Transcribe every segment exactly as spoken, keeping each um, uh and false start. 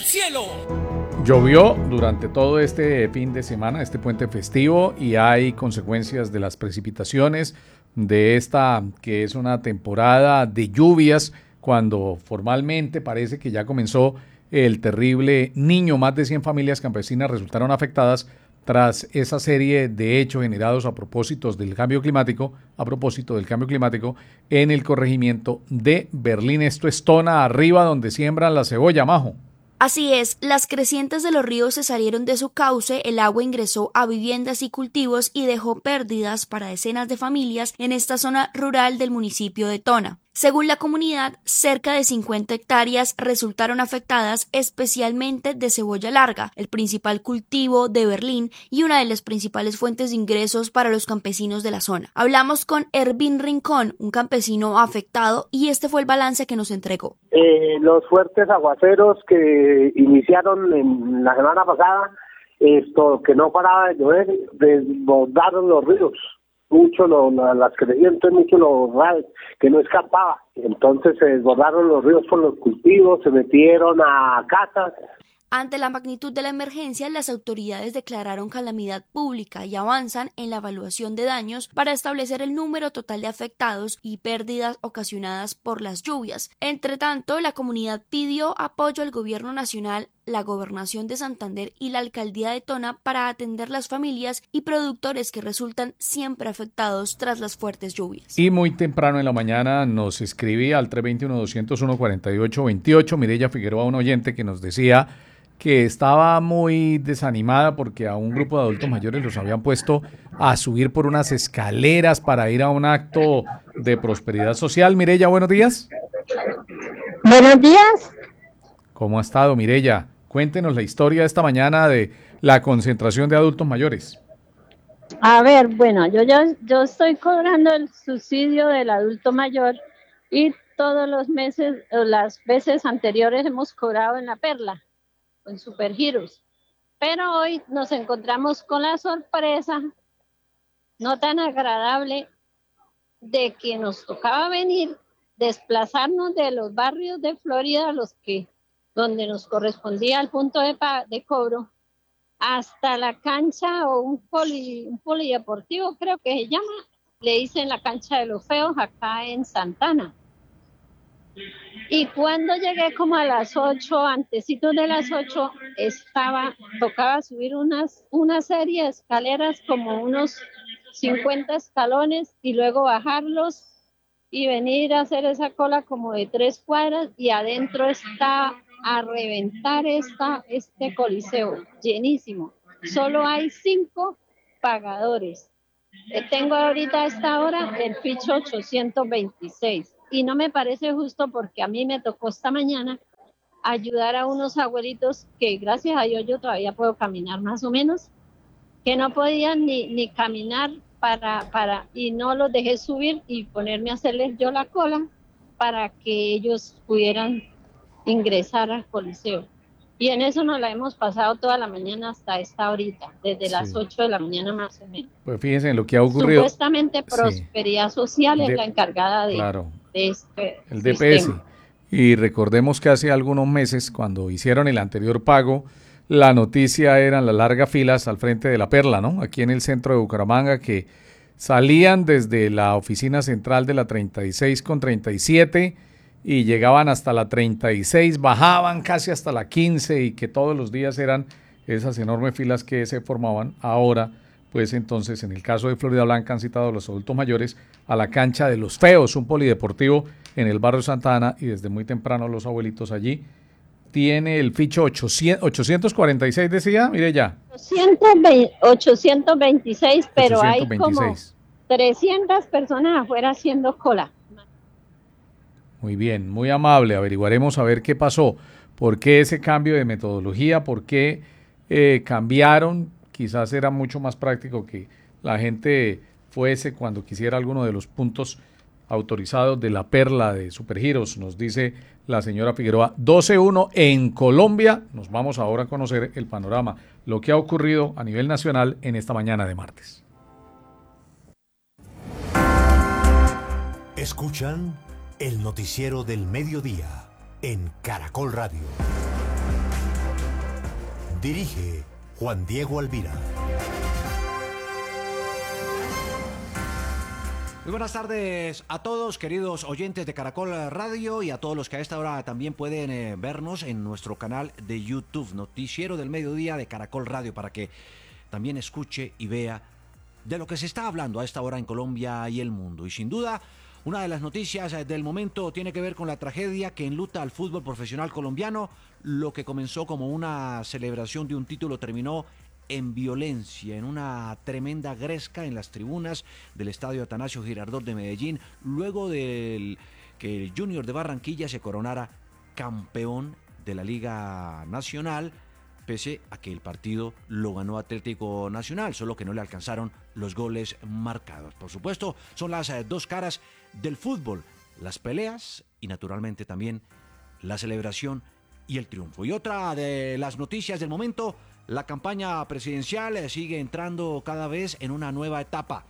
cielo. Llovió durante todo este fin de semana, este puente festivo, y hay consecuencias de las precipitaciones de esta que es una temporada de lluvias, cuando formalmente parece que ya comenzó el terrible Niño. Más de cien familias campesinas resultaron afectadas tras esa serie de hechos generados a propósito del cambio climático, a propósito del cambio climático en el corregimiento de Berlín. Esto es Tona arriba, donde siembran la cebolla, Majo. Así es, las crecientes de los ríos se salieron de su cauce, el agua ingresó a viviendas y cultivos y dejó pérdidas para decenas de familias en esta zona rural del municipio de Tona. Según la comunidad, cerca de cincuenta hectáreas resultaron afectadas, especialmente de cebolla larga, el principal cultivo de Berlín y una de las principales fuentes de ingresos para los campesinos de la zona. Hablamos con Ervin Rincón, un campesino afectado, y este fue el balance que nos entregó. Eh, los fuertes aguaceros que iniciaron en la semana pasada, esto que no paraba de llover, desbordaron los ríos. Mucho lo, la, las crecientes, mucho los rales, que no escapaba. Entonces se desbordaron los ríos por los cultivos, se metieron a casas. Ante la magnitud de la emergencia, las autoridades declararon calamidad pública y avanzan en la evaluación de daños para establecer el número total de afectados y pérdidas ocasionadas por las lluvias. Entre tanto, la comunidad pidió apoyo al gobierno nacional, la Gobernación de Santander y la Alcaldía de Tona para atender las familias y productores que resultan siempre afectados tras las fuertes lluvias. Y muy temprano en la mañana nos escribía al tres dos uno, dos cero uno, cuatro ocho dos ocho Mireya Figueroa, un oyente que nos decía que estaba muy desanimada porque a un grupo de adultos mayores los habían puesto a subir por unas escaleras para ir a un acto de prosperidad social. Mireya, buenos días. Buenos días. ¿Cómo ha estado, Mireya? Cuéntenos la historia de esta mañana de la concentración de adultos mayores. A ver, bueno, yo, yo, yo estoy cobrando el subsidio del adulto mayor y todos los meses, o las veces anteriores hemos cobrado en La Perla, en Supergiros. Pero hoy nos encontramos con la sorpresa, no tan agradable, de que nos tocaba venir, desplazarnos de los barrios de Florida, los que donde nos correspondía el punto de, de cobro, hasta la cancha o un, poli, un polideportivo, creo que se llama, le dicen la cancha de los feos, acá en Santana. Y cuando llegué como a las ocho, antecitos de las ocho, estaba, tocaba subir unas, una serie de escaleras, como unos cincuenta escalones, y luego bajarlos y venir a hacer esa cola como de tres cuadras, y adentro está a reventar esta, este coliseo, llenísimo. Solo hay cinco pagadores. Tengo ahorita a esta hora el ficho ochocientos veintiséis. Y no me parece justo porque a mí me tocó esta mañana ayudar a unos abuelitos que gracias a Dios yo todavía puedo caminar más o menos, que no podían ni, ni caminar para, para, y no los dejé subir y ponerme a hacerles yo la cola para que ellos pudieran ingresar al coliseo. Y en eso nos la hemos pasado toda la mañana hasta esta horita, desde sí. las ocho de la mañana más o menos. Pues fíjense en lo que ha ocurrido. Supuestamente Prosperidad sí. Social es de, la encargada de, claro, de este el D P S. Sistema. Y recordemos que hace algunos meses, cuando hicieron el anterior pago, la noticia eran las largas filas al frente de La Perla, ¿no? Aquí en el centro de Bucaramanga, que salían desde la oficina central de la treinta y seis con treinta y siete y llegaban hasta la treinta y seis, bajaban casi hasta la quince, y que todos los días eran esas enormes filas que se formaban. Ahora, pues entonces, en el caso de Florida Blanca, han citado a los adultos mayores a la cancha de los feos, un polideportivo en el barrio Santa Ana, y desde muy temprano los abuelitos allí. Tiene el ficho ochocientos cuarenta y seis, decía, mire ya. ochocientos veintiséis, pero ochocientos veintiséis. Hay como trescientas personas afuera haciendo cola. Muy bien, muy amable. Averiguaremos a ver qué pasó, por qué ese cambio de metodología, por qué eh, cambiaron. Quizás era mucho más práctico que la gente fuese cuando quisiera alguno de los puntos autorizados de La Perla de Supergiros, nos dice la señora Figueroa. doce uno en Colombia. Nos vamos ahora a conocer el panorama, lo que ha ocurrido a nivel nacional en esta mañana de martes. Escuchan el noticiero del mediodía en Caracol Radio. Dirige Juan Diego Alvira. Muy buenas tardes a todos, queridos oyentes de Caracol Radio, y a todos los que a esta hora también pueden eh, vernos en nuestro canal de YouTube, Noticiero del Mediodía de Caracol Radio, para que también escuche y vea de lo que se está hablando a esta hora en Colombia y el mundo. Y sin duda, una de las noticias del momento tiene que ver con la tragedia que enluta al fútbol profesional colombiano. Lo que comenzó como una celebración de un título terminó en violencia, en una tremenda gresca en las tribunas del estadio Atanasio Girardot de Medellín, luego de que el Junior de Barranquilla se coronara campeón de la Liga Nacional, pese a que el partido lo ganó Atlético Nacional, solo que no le alcanzaron los goles marcados. Por supuesto, son las eh, dos caras del fútbol, las peleas y naturalmente también la celebración y el triunfo. Y otra de las noticias del momento, la campaña presidencial sigue entrando cada vez en una nueva etapa.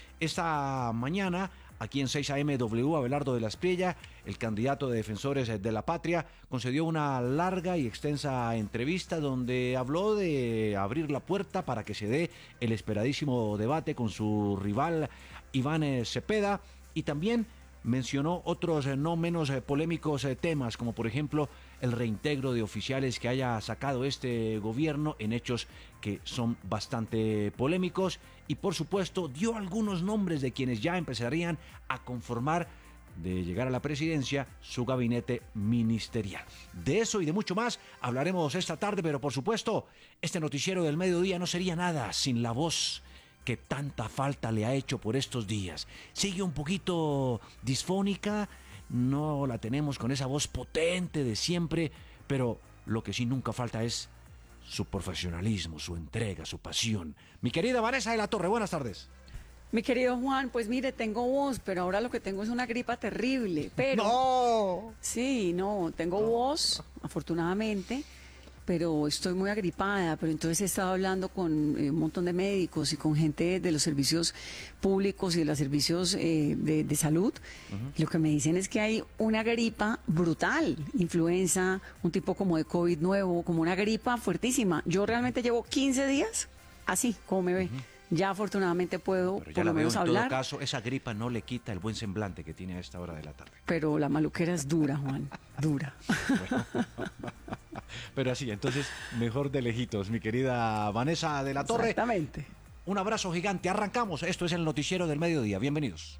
Esta mañana, aquí en seis A M W, Abelardo de la Espriella, el candidato de Defensores de la Patria, concedió una larga y extensa entrevista donde habló de abrir la puerta para que se dé el esperadísimo debate con su rival Iván Cepeda, y también mencionó otros no menos polémicos temas, como por ejemplo el reintegro de oficiales que haya sacado este gobierno en hechos que son bastante polémicos, y por supuesto dio algunos nombres de quienes ya empezarían a conformar, de llegar a la presidencia, su gabinete ministerial. De eso y de mucho más hablaremos esta tarde, pero por supuesto este noticiero del mediodía no sería nada sin la voz que tanta falta le ha hecho por estos días. Sigue un poquito disfónica, no la tenemos con esa voz potente de siempre, pero lo que sí nunca falta es su profesionalismo, su entrega, su pasión. Mi querida Vanessa de la Torre, buenas tardes. Mi querido Juan, pues mire, tengo voz, pero ahora lo que tengo es una gripa terrible, pero... ¡No! Sí, no, tengo voz, afortunadamente, pero estoy muy agripada, pero entonces he estado hablando con eh, un montón de médicos y con gente de los servicios públicos y de los servicios eh, de, de salud. Uh-huh. Y lo que me dicen es que hay una gripa brutal, influenza, un tipo como de COVID nuevo, como una gripa fuertísima. Yo realmente llevo quince días así, como me ve. Uh-huh. Ya afortunadamente puedo pero ya por lo menos veo, en hablar. En todo caso, esa gripa no le quita el buen semblante que tiene a esta hora de la tarde. Pero la maluquera es dura, Juan, dura. Bueno. Pero así, entonces, mejor de lejitos, mi querida Vanessa de la Torre. Exactamente. Un abrazo gigante, arrancamos. Esto es el noticiero del mediodía, bienvenidos.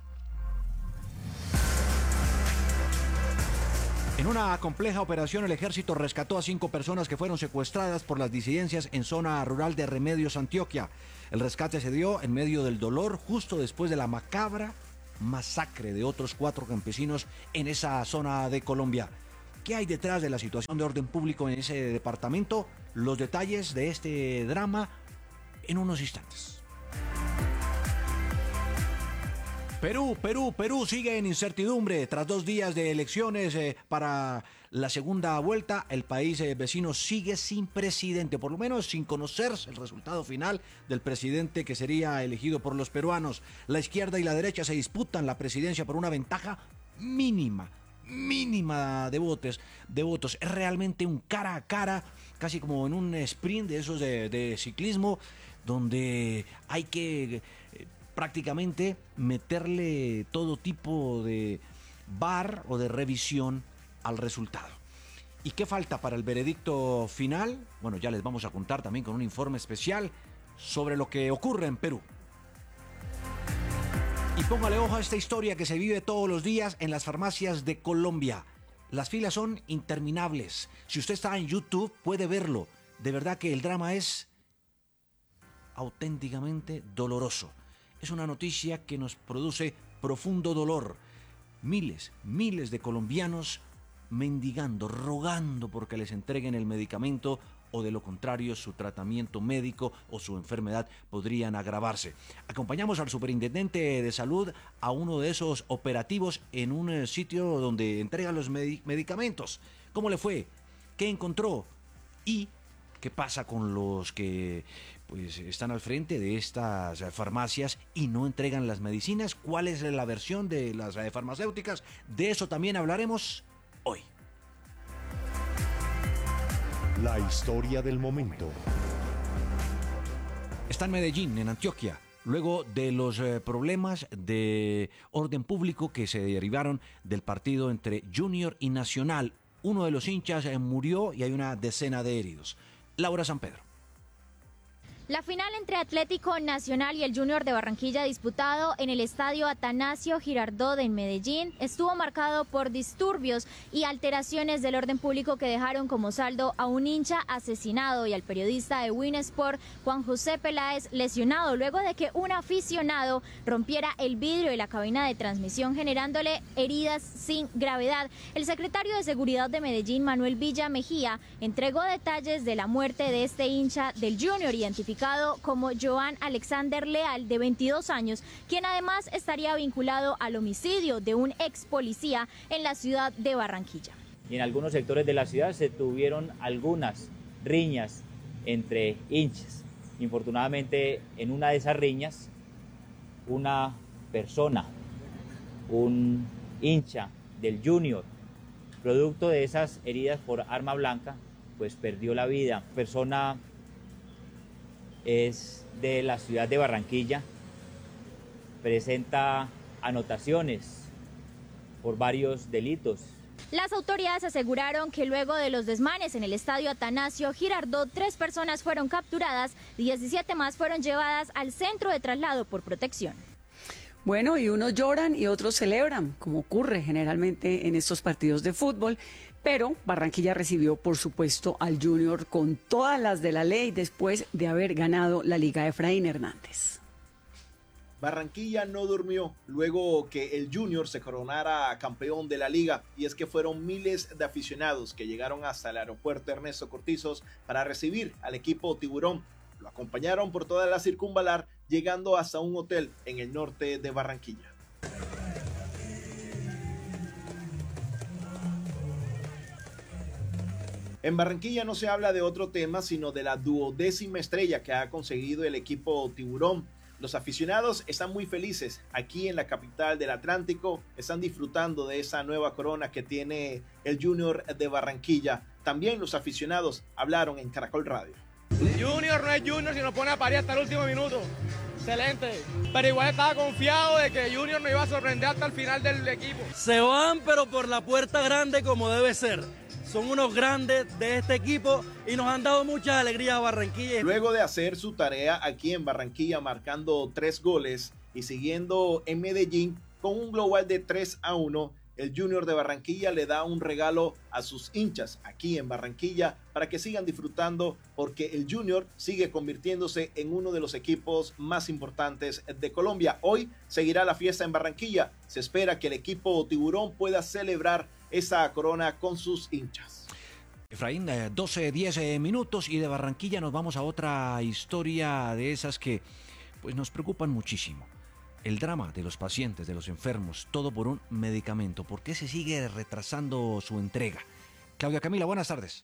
En una compleja operación, el ejército rescató a cinco personas que fueron secuestradas por las disidencias en zona rural de Remedios, Antioquia. El rescate se dio en medio del dolor, justo después de la macabra masacre de otros cuatro campesinos en esa zona de Colombia. ¿Qué hay detrás de la situación de orden público en ese departamento? Los detalles de este drama en unos instantes. Perú, Perú, Perú sigue en incertidumbre. Tras dos días de elecciones eh, para la segunda vuelta, el país eh, vecino sigue sin presidente, por lo menos sin conocerse el resultado final del presidente que sería elegido por los peruanos. La izquierda y la derecha se disputan la presidencia por una ventaja mínima, mínima de votos. De votos. Es realmente un cara a cara, casi como en un sprint de esos de, de ciclismo, donde hay que... Eh, prácticamente meterle todo tipo de bar o de revisión al resultado. ¿Y qué falta para el veredicto final? Bueno, ya les vamos a contar también con un informe especial sobre lo que ocurre en Perú. Y póngale ojo a esta historia que se vive todos los días en las farmacias de Colombia. Las filas son interminables. Si usted está en YouTube puede verlo. De verdad que el drama es auténticamente doloroso. Es una noticia que nos produce profundo dolor. Miles, miles de colombianos mendigando, rogando porque les entreguen el medicamento, o de lo contrario su tratamiento médico o su enfermedad podrían agravarse. Acompañamos al superintendente de salud a uno de esos operativos en un sitio donde entregan los med- medicamentos. ¿Cómo le fue? ¿Qué encontró? Y ¿qué pasa con los que pues están al frente de estas farmacias y no entregan las medicinas? ¿Cuál es la versión de las farmacéuticas? De eso también hablaremos hoy. La historia del momento. Está en Medellín, en Antioquia, luego de los eh, problemas de orden público que se derivaron del partido entre Junior y Nacional. Uno de los hinchas eh, murió y hay una decena de heridos. Laura San Pedro. La final entre Atlético Nacional y el Junior de Barranquilla, disputado en el estadio Atanasio Girardot en Medellín, estuvo marcado por disturbios y alteraciones del orden público que dejaron como saldo a un hincha asesinado y al periodista de Win Sport, Juan José Peláez, lesionado luego de que un aficionado rompiera el vidrio de la cabina de transmisión, generándole heridas sin gravedad. El secretario de Seguridad de Medellín, Manuel Villa Mejía, entregó detalles de la muerte de este hincha del Junior, identificado como Joan Alexander Leal, de veintidós años, quien además estaría vinculado al homicidio de un ex policía en la ciudad de Barranquilla. Y en algunos sectores de la ciudad se tuvieron algunas riñas entre hinchas. Infortunadamente, en una de esas riñas, una persona, un hincha del Junior, producto de esas heridas por arma blanca, pues perdió la vida. Persona es de la ciudad de Barranquilla, presenta anotaciones por varios delitos. Las autoridades aseguraron que luego de los desmanes en el estadio Atanasio Girardot, tres personas fueron capturadas, diecisiete más fueron llevadas al centro de traslado por protección. Bueno, y unos lloran y otros celebran, como ocurre generalmente en estos partidos de fútbol, pero Barranquilla recibió, por supuesto, al Junior con todas las de la ley después de haber ganado la Liga Efraín Hernández. Barranquilla no durmió luego que el Junior se coronara campeón de la liga, y es que fueron miles de aficionados que llegaron hasta el aeropuerto Ernesto Cortizos para recibir al equipo Tiburón. Lo acompañaron por toda la circunvalar, llegando hasta un hotel en el norte de Barranquilla. En Barranquilla no se habla de otro tema, sino de la duodécima estrella que ha conseguido el equipo Tiburón. Los aficionados están muy felices aquí en la capital del Atlántico, están disfrutando de esa nueva corona que tiene el Junior de Barranquilla. También los aficionados hablaron en Caracol Radio. Junior no es Junior si nos pone a parir hasta el último minuto. Excelente. Pero igual estaba confiado de que Junior nos iba a sorprender hasta el final del equipo. Se van, pero por la puerta grande como debe ser. Son unos grandes de este equipo y nos han dado muchas alegrías a Barranquilla. Luego de hacer su tarea aquí en Barranquilla, marcando tres goles y siguiendo en Medellín con un global de tres a uno, el Junior de Barranquilla le da un regalo a sus hinchas aquí en Barranquilla para que sigan disfrutando, porque el Junior sigue convirtiéndose en uno de los equipos más importantes de Colombia. Hoy seguirá la fiesta en Barranquilla. Se espera que el equipo Tiburón pueda celebrar esa corona con sus hinchas. Efraín, doce, diez minutos y de Barranquilla nos vamos a otra historia de esas que pues nos preocupan muchísimo. El drama de los pacientes, de los enfermos, todo por un medicamento. ¿Por qué se sigue retrasando su entrega? Claudia Camila, buenas tardes.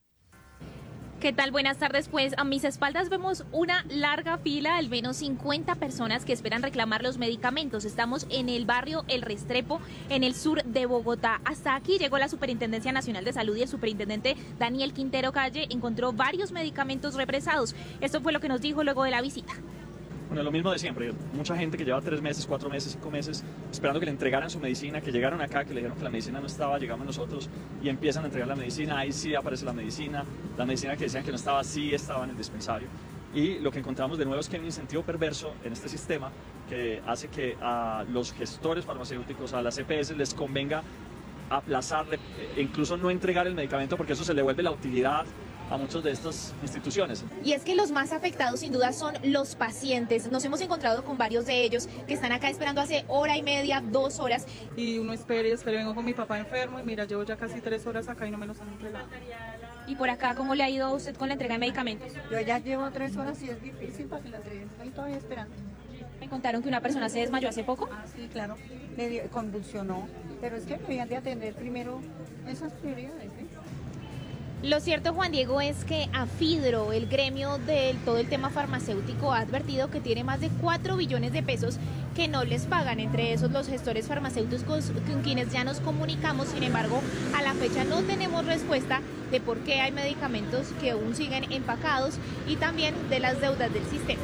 ¿Qué tal? Buenas tardes. Pues a mis espaldas vemos una larga fila, al menos cincuenta personas que esperan reclamar los medicamentos. Estamos en el barrio El Restrepo, en el sur de Bogotá. Hasta aquí llegó la Superintendencia Nacional de Salud y el superintendente Daniel Quintero Calle encontró varios medicamentos represados. Esto fue lo que nos dijo luego de la visita. Bueno, lo mismo de siempre, mucha gente que lleva tres meses, cuatro meses, cinco meses esperando que le entregaran su medicina, que llegaron acá, que le dijeron que la medicina no estaba, llegamos nosotros y empiezan a entregar la medicina, ahí sí aparece la medicina, la medicina que decían que no estaba, sí estaba en el dispensario. Y lo que encontramos de nuevo es que hay un incentivo perverso en este sistema que hace que a los gestores farmacéuticos, a las E P S, les convenga aplazarle, incluso no entregar el medicamento, porque eso se le vuelve la utilidad a muchas de estas instituciones. Y es que los más afectados sin duda son los pacientes. Nos hemos encontrado con varios de ellos que están acá esperando hace hora y media, dos horas. Y uno espera y espera, vengo con mi papá enfermo y mira, llevo ya casi tres horas acá y no me los han entregado. ¿Y por acá cómo le ha ido a usted con la entrega de medicamentos? Yo ya llevo tres horas y es difícil para que la entreguen, estoy todavía esperando. Me contaron que una persona se desmayó hace poco. Ah, sí, claro, me dio, convulsionó, pero es que me habían de atender primero esas prioridades, ¿sí? Lo cierto, Juan Diego, es que AFIDRO, el gremio de todo el tema farmacéutico, ha advertido que tiene más de cuatro billones de pesos que no les pagan, entre esos los gestores farmacéuticos con quienes ya nos comunicamos. Sin embargo, a la fecha no tenemos respuesta de por qué hay medicamentos que aún siguen empacados y también de las deudas del sistema.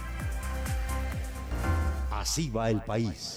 Así va el país.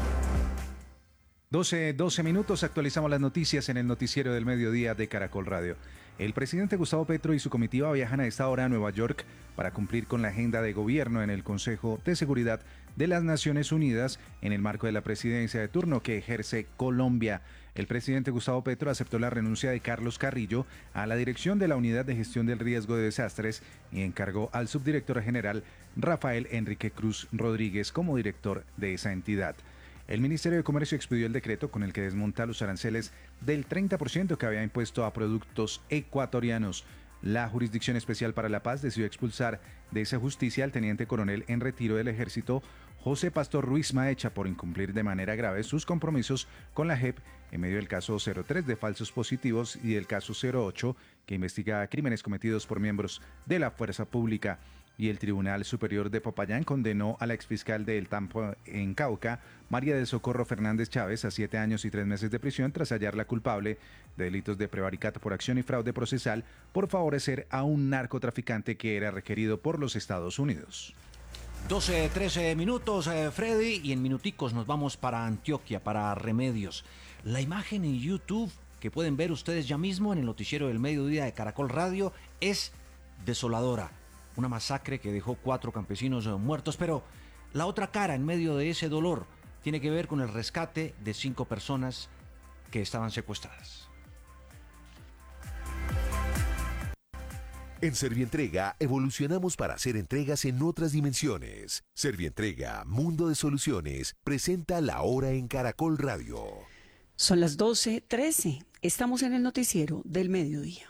doce, doce minutos, actualizamos las noticias en el noticiero del mediodía de Caracol Radio. El presidente Gustavo Petro y su comitiva viajan a esta hora a Nueva York para cumplir con la agenda de gobierno en el Consejo de Seguridad de las Naciones Unidas en el marco de la presidencia de turno que ejerce Colombia. El presidente Gustavo Petro aceptó la renuncia de Carlos Carrillo a la dirección de la Unidad de Gestión del Riesgo de Desastres y encargó al subdirector general Rafael Enrique Cruz Rodríguez como director de esa entidad. El Ministerio de Comercio expidió el decreto con el que desmonta los aranceles del treinta por ciento que había impuesto a productos ecuatorianos. La Jurisdicción Especial para la Paz decidió expulsar de esa justicia al teniente coronel en retiro del Ejército, José Pastor Ruiz Maecha, por incumplir de manera grave sus compromisos con la J E P en medio del caso cero tres de falsos positivos y del caso cero ocho, que investiga crímenes cometidos por miembros de la fuerza pública. Y el Tribunal Superior de Popayán condenó a la exfiscal de El Tampo en Cauca, María del Socorro Fernández Chávez, a siete años y tres meses de prisión tras hallarla culpable de delitos de prevaricato por acción y fraude procesal por favorecer a un narcotraficante que era requerido por los Estados Unidos. doce, trece minutos, eh, Freddy, y en minuticos nos vamos para Antioquia, para Remedios. La imagen en YouTube que pueden ver ustedes ya mismo en el noticiero del mediodía de Caracol Radio es desoladora. Una masacre que dejó cuatro campesinos muertos, pero la otra cara en medio de ese dolor tiene que ver con el rescate de cinco personas que estaban secuestradas. En Servientrega evolucionamos para hacer entregas en otras dimensiones. Servientrega, Mundo de Soluciones, presenta La Hora en Caracol Radio. Son las doce trece. Estamos en el noticiero del mediodía.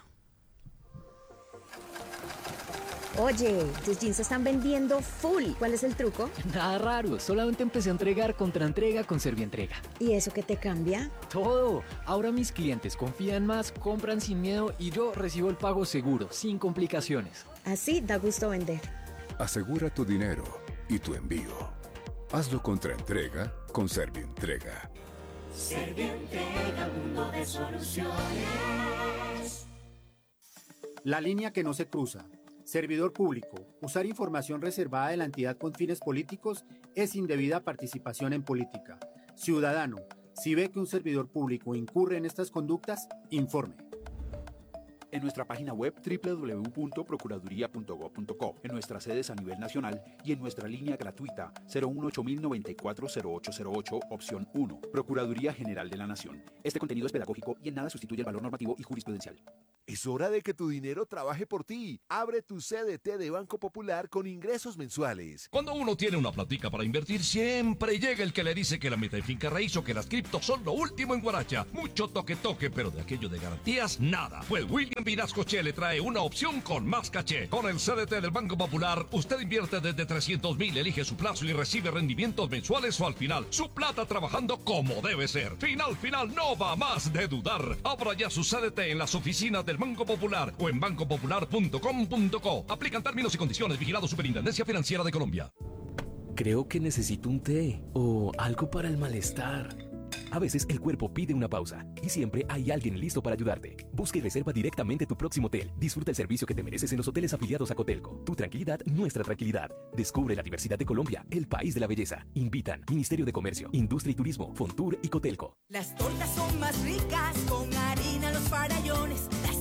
Oye, tus jeans se están vendiendo full. ¿Cuál es el truco? Nada raro, solamente empecé a entregar contra entrega con Servientrega. ¿Y eso qué te cambia? Todo. Ahora mis clientes confían más, compran sin miedo y yo recibo el pago seguro, sin complicaciones. Así da gusto vender. Asegura tu dinero y tu envío. Hazlo contra entrega con Servientrega. Servientrega, mundo de soluciones. La línea que no se cruza. Servidor público, usar información reservada de la entidad con fines políticos es indebida participación en política. Ciudadano, si ve que un servidor público incurre en estas conductas, informe. En nuestra página web doble u doble u doble u punto procuraduría punto gob punto co, en nuestras sedes a nivel nacional y en nuestra línea gratuita cero uno ocho mil noventa y cuatro cero ocho cero ocho, opción uno, Procuraduría General de la Nación. Este contenido es pedagógico y en nada sustituye el valor normativo y jurisprudencial. Es hora de que tu dinero trabaje por ti. Abre tu C D T de Banco Popular con ingresos mensuales. Cuando uno tiene una platica para invertir, siempre llega el que le dice que la meta de finca raíz o que las criptos son lo último en Guaracha. Mucho toque toque, pero de aquello de garantías, nada. Pues William Vinasco Che le trae una opción con más caché. Con el C D T del Banco Popular, usted invierte desde trescientos mil, elige su plazo y recibe rendimientos mensuales o al final. Su plata trabajando como debe ser. Final, final, no va más de dudar. Abra ya su C D T en las oficinas del Banco Popular o en banco popular punto com punto co. Aplican términos y condiciones. Vigilado Superintendencia Financiera de Colombia. Creo que necesito un té o algo para el malestar. A veces el cuerpo pide una pausa y siempre hay alguien listo para ayudarte. Busca y reserva directamente tu próximo hotel. Disfruta el servicio que te mereces en los hoteles afiliados a Cotelco. Tu tranquilidad, nuestra tranquilidad. Descubre la diversidad de Colombia, el país de la belleza. Invitan Ministerio de Comercio, Industria y Turismo, Fontur y Cotelco. Las tortas son más ricas con harina Los Farallones. Las